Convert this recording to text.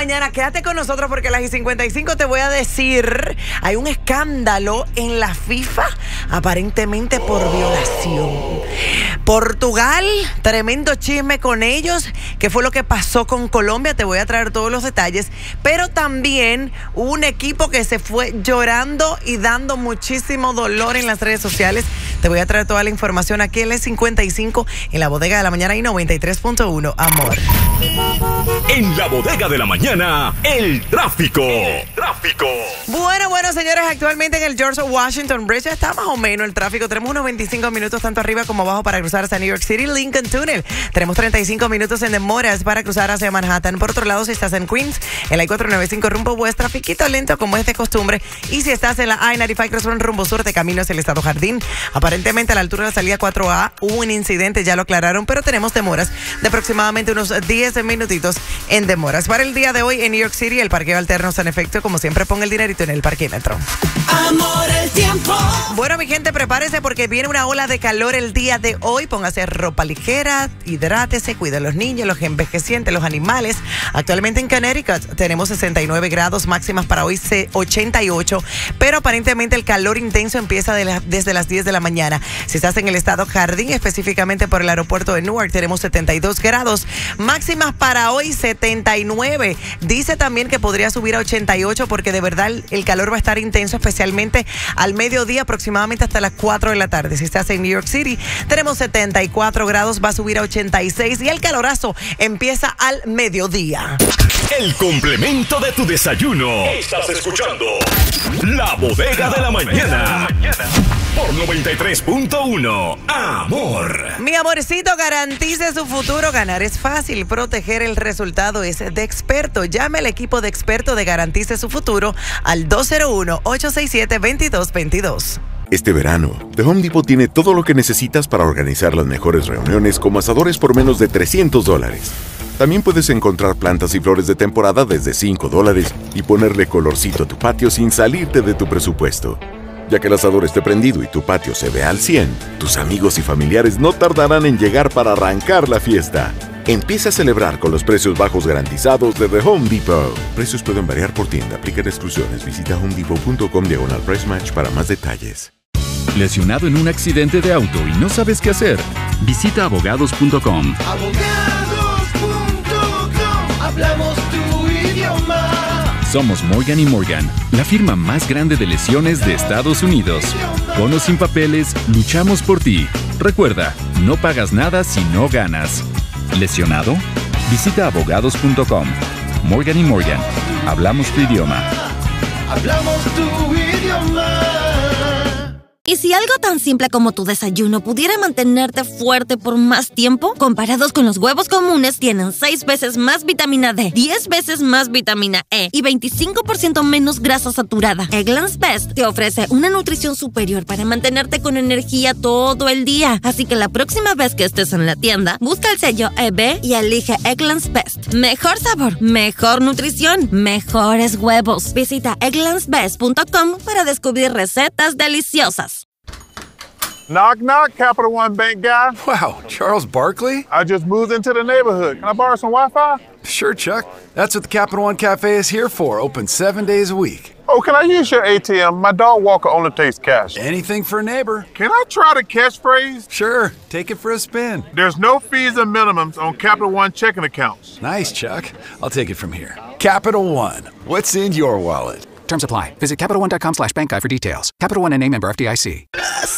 mañana. Quédate con nosotros porque a las 55 te voy a decir, hay un escándalo en la FIFA, aparentemente por violación. Portugal, tremendo chisme con ellos. ¿Qué fue lo que pasó con Colombia? Te voy a traer todos los detalles. Pero también un equipo que se fue llorando y dando muchísimo dolor en las redes sociales. Te voy a traer toda la información aquí en el 55, en la bodega de la mañana y 93.1, amor. En la bodega de la mañana, el tráfico. Bueno, señores, actualmente en el George Washington Bridge está más o menos el tráfico. Tenemos unos 25 minutos tanto arriba como abajo para cruzar hacia New York City, Lincoln Tunnel. Tenemos 35 minutos en demoras para cruzar hacia Manhattan. Por otro lado, si estás en Queens, el I-495 rumbo west, trafiquito lento como es de costumbre. Y si estás en la I-95 Crossroad rumbo sur, de camino hacia el Estado Jardín, aparentemente a la altura de la salida 4A hubo un incidente, ya lo aclararon, pero tenemos demoras de aproximadamente unos 10 minutitos en demoras. Para el día de hoy en New York City, el parqueo alterno está en efecto. Como siempre, ponga el dinerito en el parquímetro. Amor, el tiempo. Bueno, mi gente, prepárese porque viene una ola de calor el día de hoy. Póngase ropa ligera, hidrátese, cuida a los niños, los envejecientes, los animales. Actualmente en Connecticut tenemos 69 grados, máximas para hoy 88, pero aparentemente el calor intenso empieza desde las 10 de la mañana. Si estás en el Estado Jardín, específicamente por el aeropuerto de Newark, tenemos 72 grados, máximas para hoy 79. Dice también que podría subir a 88 porque de verdad el calor va a estar intenso, especialmente al mediodía, aproximadamente hasta las 4 de la tarde. Si estás en New York City, tenemos 74 grados, va a subir a 86 y el calorazo empieza al mediodía. El complemento de tu desayuno. Estás escuchando La Bodega de la Mañana. Por 93.1, amor. Mi amorcito, garantice su futuro. Ganar es fácil, proteger el resultado es de experto. Llame al equipo de experto de Garantice su futuro al 201-867-2222. Este verano, The Home Depot tiene todo lo que necesitas para organizar las mejores reuniones, como asadores por menos de $300. También puedes encontrar plantas y flores de temporada desde $5 y ponerle colorcito a tu patio sin salirte de tu presupuesto. Ya que el asador esté prendido y tu patio se vea al 100, tus amigos y familiares no tardarán en llegar para arrancar la fiesta. Empieza a celebrar con los precios bajos garantizados de The Home Depot. Precios pueden variar por tienda. Aplican exclusiones. Visita homedepot.com/price match para más detalles. ¿Lesionado en un accidente de auto y no sabes qué hacer? Visita abogados.com. Hablamos tu idioma. Somos Morgan & Morgan, la firma más grande de lesiones de Estados Unidos. Con o sin papeles, luchamos por ti. Recuerda, no pagas nada si no ganas. ¿Lesionado? Visita abogados.com. Morgan & Morgan, hablamos tu idioma. Hablamos tu idioma. ¿Y si algo tan simple como tu desayuno pudiera mantenerte fuerte por más tiempo? Comparados con los huevos comunes, tienen 6 veces más vitamina D, 10 veces más vitamina E y 25% menos grasa saturada. Eggland's Best te ofrece una nutrición superior para mantenerte con energía todo el día. Así que la próxima vez que estés en la tienda, busca el sello EB y elige Eggland's Best. Mejor sabor, mejor nutrición, mejores huevos. Visita egglandsbest.com para descubrir recetas deliciosas. Knock, knock, Capital One Bank guy. Wow, Charles Barkley? I just moved into the neighborhood. Can I borrow some Wi-Fi? Sure, Chuck. That's what the Capital One Cafe is here for, open 7 days a week. Oh, can I use your ATM? My dog walker only takes cash. Anything for a neighbor. Can I try the catchphrase? Sure, take it for a spin. There's no fees or minimums on Capital One checking accounts. Nice, Chuck. I'll take it from here. Capital One. What's in your wallet? Terms apply. Visit CapitalOne.com/bankguy for details. Capital One and a member FDIC.